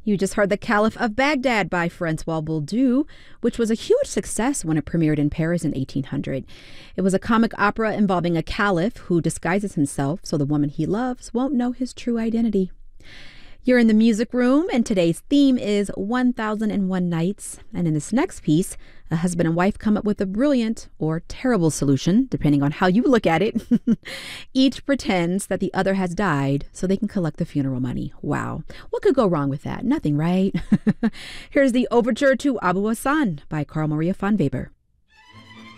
You just heard The Caliph of Baghdad by Francois Bouldu, which was a huge success when it premiered in Paris in 1800. It was a comic opera involving a caliph who disguises himself so the woman he loves won't know his true identity. You're in the music room, and today's theme is 1001 Nights. And in this next piece, a husband and wife come up with a brilliant or terrible solution, depending on how you look at it. Each pretends that the other has died so they can collect the funeral money. Wow. What could go wrong with that? Nothing, right? Here's the overture to Abu Hassan by Carl Maria von Weber.